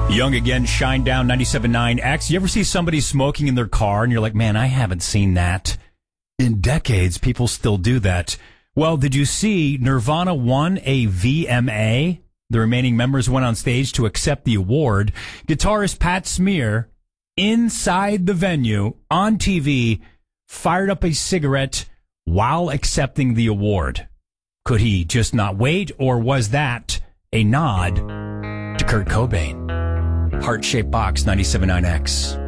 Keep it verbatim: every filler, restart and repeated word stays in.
Young again, Shine Down, ninety-seven point nine X. You ever see somebody smoking in their car and you're like, man, I haven't seen that in decades. People still do that. Well, did you see Nirvana won a V M A? The remaining members went on stage to accept the award. Guitarist Pat Smear, inside the venue, on T V, fired up a cigarette while accepting the award. Could he just not wait, or was that a nod to Kurt Cobain? Heart-shaped box, ninety-seven point nine X.